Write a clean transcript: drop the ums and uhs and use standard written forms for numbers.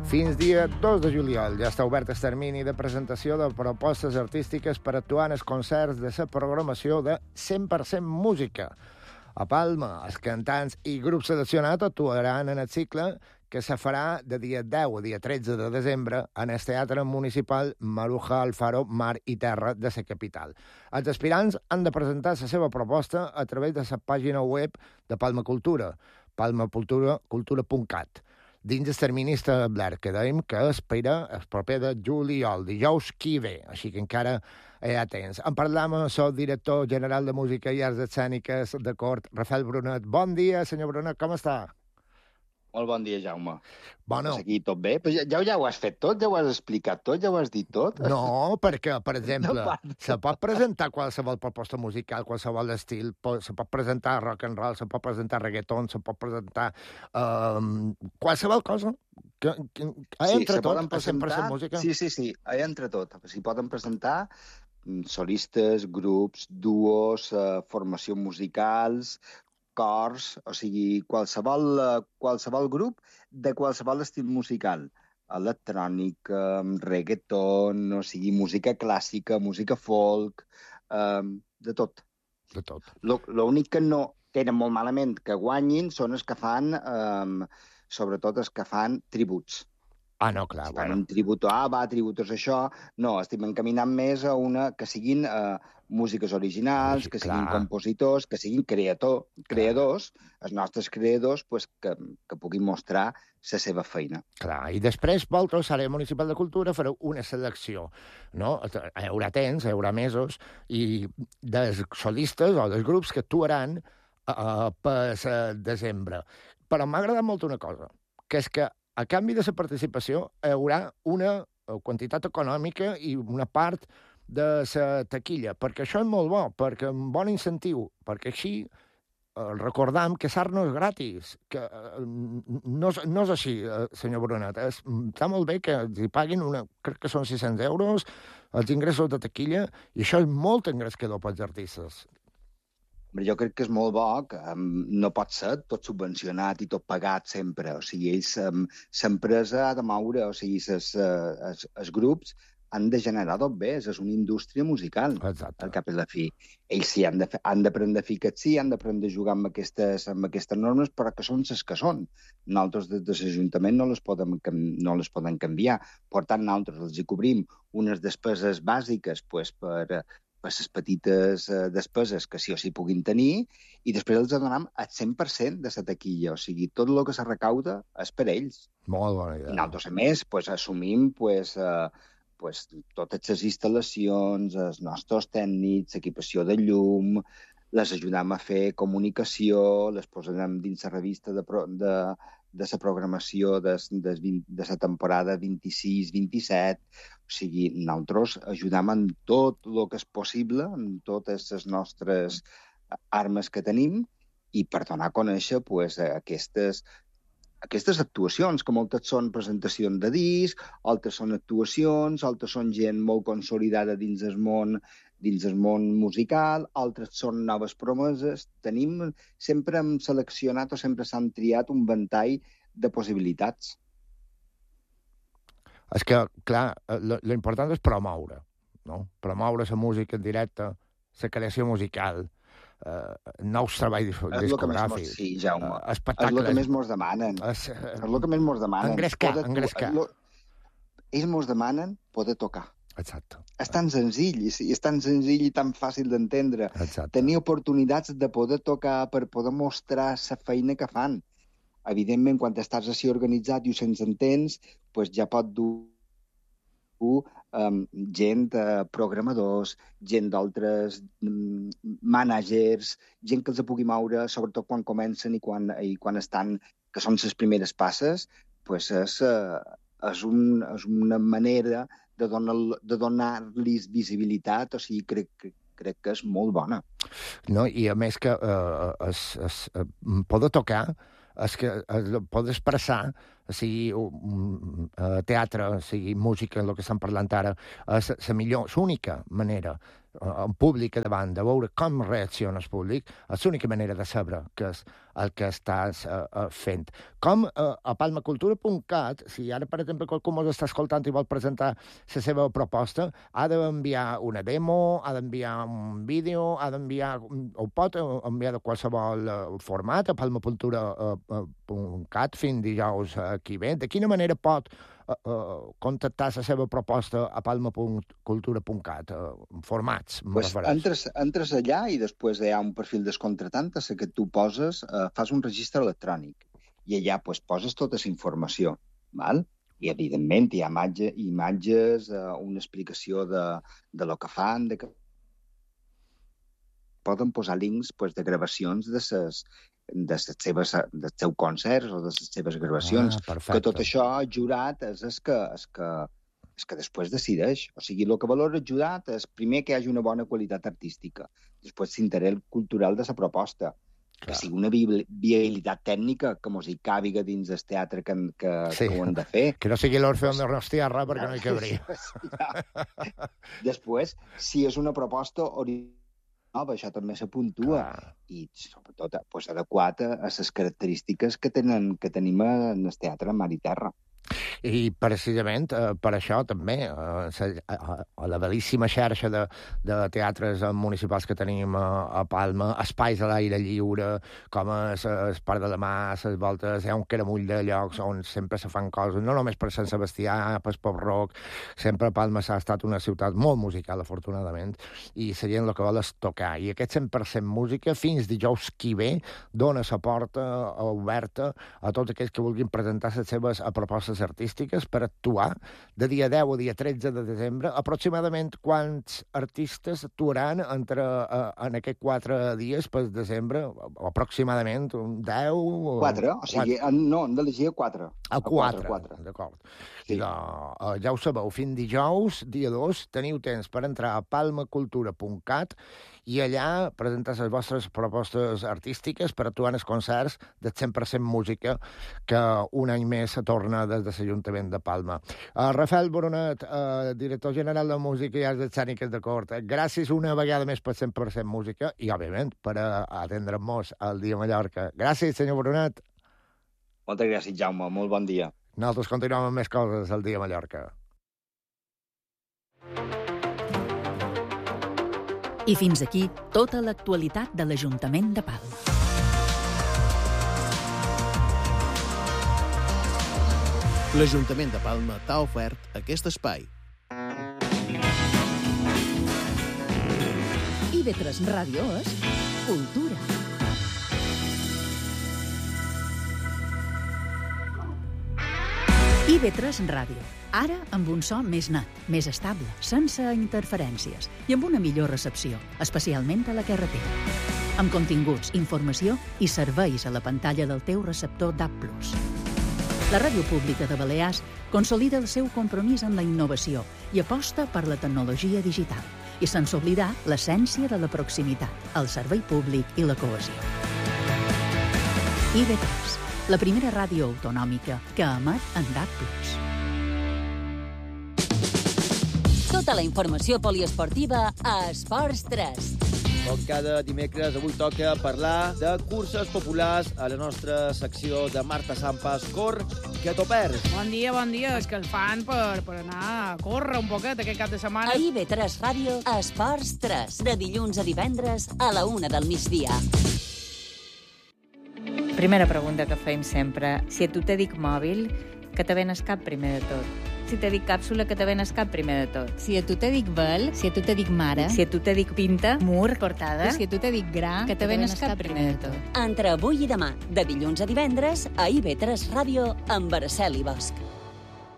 Fins dia 2 de juliol ja està obert el termini de presentació de propostes artístiques per actuar en els concerts de la programació de 100% música. A Palma, els cantants i grups seleccionats actuaran en el cicle que se farà de dia 10 a dia 13 de desembre en el Teatre Municipal Maruja Alfaro Mar i Terra de la capital. Els aspirants han de presentar la seva proposta a través de la pàgina web de Palma Cultura, palmacultura.cat. Dins el termini establert, que dèiem que espera el proper de juliol, dijous qui ve, així que encara hi ha temps. En parlam amb el director general de Música i Arts Escèniques de Cort, Rafael Brunet. Bon dia, senyor Brunet, com està? Molt bon dia, Jaume. Bueno. Pues aquí tot bé? Pues ja ho has fet tot? Ja ho has explicat tot? Ja ho has dit tot? No, perquè, per exemple, se pot presentar qualsevol proposta musical, qualsevol estil, se pot presentar rock and roll, se pot presentar reggaeton, se pot presentar qualsevol cosa. Entre tot, a 100% música. Sí, hi entre tot. S'hi poden presentar solistes, grups, duos, formacions musicals, cors, o sigui, qualsevol grup de qualsevol estil musical. Electrònic, reggaeton, o sigui, música clàssica, música folk, de tot. De tot. L'únic que no tenen molt malament que guanyin són els que fan, sobretot els que fan tributs. Ah, no, clar. Fan un tribut a ABBA, tributos a això. No, estem encaminant més a una que siguin músiques originals, que siguin compositors, que siguin creadors, els nostres creadors, pues, que puguin mostrar la seva feina. Clar, i després vosaltres, a l'àrea municipal de cultura, fareu una selecció, no? Hi haurà temps, hi haurà mesos, i dels solistes o dels grups que actuaran per desembre. Però m'ha agradat molt una cosa, que és que a canvi de la participació hi haurà una quantitat econòmica i una part de la taquilla, perquè això és molt bo, perquè un bon incentiu, perquè així recordam que SAR no és gratis, que no és així, senyor Brunet. Està molt bé que hi paguin crec que són 600 euros, els ingressos de taquilla, i això és molt engrescador pels artistes. Jo crec que és molt bo, que no pot ser tot subvencionat i tot pagat sempre. O sigui, l'empresa ha de moure, o sigui, els grups han de generar tot bé, és una indústria musical. Exacte. Al cap i la fi. Ells sí han d'aprendre a fer que sí, han d'aprendre a jugar amb aquestes normes, però que són les que són. Nosaltres des de l'Ajuntament no les poden canviar. Per tant, nosaltres els hi cobrim unes despeses bàsiques per les petites despeses que sí o sí puguin tenir, i després els donem el 100% de la taquilla. O sigui, tot el que se recauda és per ells. Molt bona idea. I nosaltres, a més, assumim totes les instal·lacions, els nostres tècnics, equipació de llum, les ajudem a fer comunicació, les posarem dins la revista de la programació de la temporada 26-27. O sigui, nosaltres ajudem en tot el que és possible, en totes les nostres armes que tenim, i per donar a conèixer aquestes actuacions, que moltes són presentacions de disc, altres són actuacions, altres són gent molt consolidada dins el món musical, altres són noves promeses. Sempre hem seleccionat o sempre s'han triat un ventall de possibilitats. És que, clar, l'important és promoure, no? Promoure la música en directe, la creació musical, nous treballs discogràfics. Sí, Jaume. Espectacles. És el que més mos demanen. És el que més mos demanen. Engrescar. Ells mos demanen poder tocar. Exacte. És tan senzill, i és tan senzill i tan fàcil d'entendre. Exacte. Tenir oportunitats de poder tocar, per poder mostrar la feina que fan. Evidentment, quan estàs així organitzat i ho sents entens, doncs ja pot dur gent, programadors, gent d'altres mànagers, gent que els pugui moure, sobretot quan comencen i quan estan, que són les primeres passes, doncs és una manera de donar-los visibilitat. O sigui, crec que és molt bona. No, i a més que poder tocar, és que poder expressar sigui teatre, sigui música, el que estem parlant ara, és la millor, l'única manera en públic davant, de veure com reacciona el públic, és l'única manera de saber què és el que estàs fent. Com a palmacultura.cat, si ara, per exemple, qualcú ens està escoltant i vol presentar la seva proposta, ha d'enviar una demo, ha d'enviar un vídeo, ho pot enviar de qualsevol format a palmacultura.cat fins dijous que ve. De quina manera pot contactar la seva proposta a palmacultura.cat? Formats, me refereix. Entres allà i després hi ha un perfil del contratant a que tu poses, fas un registre electrònic i allà poses tota la informació, val? I, evidentment, hi ha imatges, una explicació de lo que fan, poden posar links de gravacions dels seus concerts o de les seves gravacions. Que tot això, el jurat, és que després decideix. O sigui, el que valora el jurat és, primer, que hi hagi una bona qualitat artística, després l'interès cultural de la proposta, que sigui una viabilitat tècnica que mos hi càbiga dins del teatre que ho han de fer. Que no sigui l'Orfeón de Donostiarra, perquè no hi cabria. Després, si és una proposta nova, això també s'apuntua, i sobretot adequat a les característiques que tenim en el teatre Mar i Terra. I precisament per això també la bellíssima xarxa de teatres municipals que tenim a Palma, espais a l'aire lliure, com el Parc de la Mar, les voltes, hi ha un caramull de llocs on sempre se fan coses, no només per Sant Sebastià, per pop rock, sempre Palma s'ha estat una ciutat molt musical, afortunadament, i la gent el que vol és tocar. I aquest 100% música, fins dijous que ve, dona la porta oberta a tots aquells que vulguin presentar les seves propostes artístiques per actuar de dia 10 a dia 13 de desembre. Aproximadament quants artistes actuaran en aquests 4 dies per desembre? Aproximadament 10? 4, o sigui, no, hem d'elegir 4. A 4, d'acord. Sí. Ja ho sabeu, fins dijous, dia 2, teniu temps per entrar a palmacultura.cat i allà presentar les vostres propostes artístiques per actuar en els concerts del 100% música que un any més se torna des de l'Ajuntament de Palma. Rafael Boronat, director general de Música i Arts Escèniques de Cort, gràcies una vegada més per 100% música i, òbviament, per atendre'ns al Dia Mallorca. Gràcies, senyor Boronat. Moltes gràcies, Jaume. Molt bon dia. Nosaltres continuem amb més coses al Dia Mallorca. I fins aquí tota l'actualitat de l'Ajuntament de Palma. L'Ajuntament de Palma t'ha ofert aquest espai. IB3 Ràdio és cultura. IB3 Ràdio. Ara amb un so més net, més estable, sense interferències i amb una millor recepció, especialment a la carretera. Amb continguts, informació i serveis a la pantalla del teu receptor DAB+. La Ràdio Pública de Balears consolida el seu compromís amb la innovació i aposta per la tecnologia digital, i sense oblidar l'essència de la proximitat, el servei públic i la cohesió. IB3, la primera ràdio autonòmica que emet en DAB+. Tota la informació poliesportiva a Esports 3. Com cada dimecres, avui toca parlar de curses populars a la nostra secció de Marta Sampas. Cor, que t'ho perds. Bon dia. És que el fan per anar a córrer un poquet aquest cap de setmana. A IB3 Ràdio, Esports 3, de dilluns a divendres a la 1 del migdia. Primera pregunta que fem sempre. Si a tu te dic mòbil, que te ven el cap primer de tot? Si te dic càpsula, que te ven el cap primer de tot? Si a tu te dic vel, si a tu te dic mare, si a tu te dic pinta, mur, portada, si a tu te dic gra, que te ven el cap primer de tot? Entre avui i demà, de dilluns a divendres, a IB3 Ràdio, amb Araceli Bosch.